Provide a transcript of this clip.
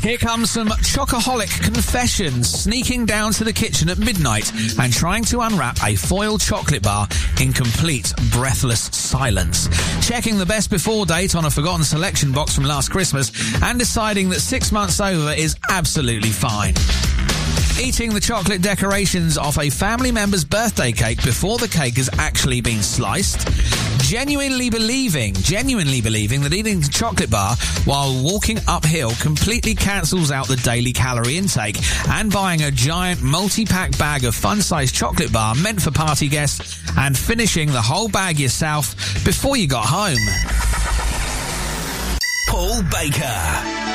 Here comes some chocoholic confessions, sneaking down to the kitchen at midnight and trying to unwrap a foil chocolate bar in complete breathless silence. Checking the best before date on a forgotten selection box from last Christmas and deciding that 6 months over is absolutely fine. Eating the chocolate decorations off a family member's birthday cake before the cake has actually been sliced. Genuinely believing that eating a chocolate bar while walking uphill completely cancels out the daily calorie intake, and buying a giant multi-pack bag of fun-sized chocolate bar meant for party guests and finishing the whole bag yourself before you got home. Paul Baker.